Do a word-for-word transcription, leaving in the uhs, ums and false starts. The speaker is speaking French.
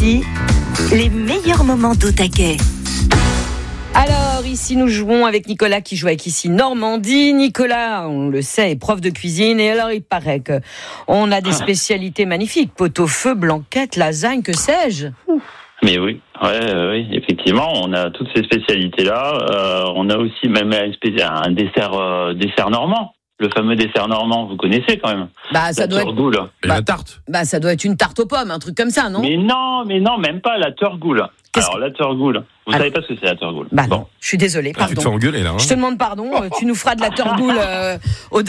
Nostalgie, les meilleurs moments d'Au Taquet. Alors, ici, nous jouons avec Nicolas qui joue avec ici Normandie. Nicolas, on le sait, est prof de cuisine. Et alors, il paraît qu'on a des spécialités magnifiques. Pot-au-feu, blanquette, lasagne, que sais-je. Mais oui, ouais, euh, oui, effectivement, on a toutes ces spécialités-là. Euh, on a aussi même un, spécial, un dessert, euh, dessert normand. Le fameux dessert normand, vous connaissez quand même. Bah, ça la doit turgoule. être... Et bah, la tarte. Bah, ça doit être une tarte aux pommes, un truc comme ça, non? Mais non, mais non, même pas la turgoule. Qu'est-ce Alors, la turgoule, vous Alors... savez pas ce que c'est la turgoule. Bah bon. non, je suis désolée, Ah, tu te pardon. fais engueuler là. Hein. Je te demande pardon, euh, tu nous feras de la turgoule euh, au